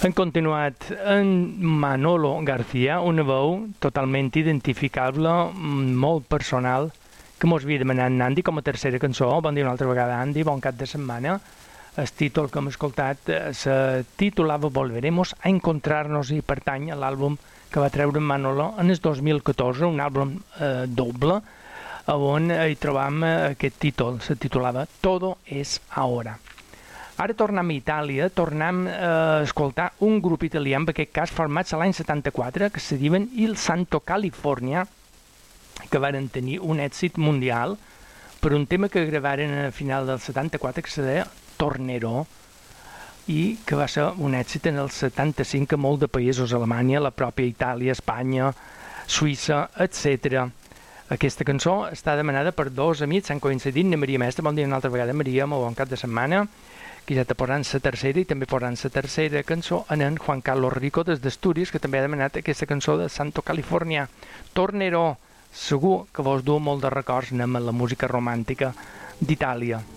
Han continuat en Manolo García, una veu totalment identificable, molt personal, que mos havia demanat Nandi com a tercera cançó. Bon dia una altra vegada, Andy, bon cap de setmana. El títol que hem escoltat se titulava Volveremos a encontrarnos i pertany a l'àlbum que va treure Manolo en el 2014, un àlbum doble, on hi trobam aquest títol, se titulava Todo es ahora. Ara tornem a Itàlia, tornem a escoltar un grup italià, en aquest cas formats l'any 74, que se diuen Il Santo California, que varen tenir un èxit mundial per un tema que gravaren a final del 74, que se deia Tornerò, i que va ser un èxit en el 75 a molt de països, Alemanya, la pròpia Itàlia, Espanya, Suïssa, etc. Aquesta cançó està demanada per dos amics, s'han coincidit, na Maria Mestre, bon dia una altra vegada, Maria, molt bon cap de setmana, que ja te posaran la tercera i també posaran la tercera cançó en Juan Carlos Rico des d'Astúries, que també ha demanat aquesta cançó de Santo California. Tornerò, segur que vos du molt de records amb la música romàntica d'Itàlia.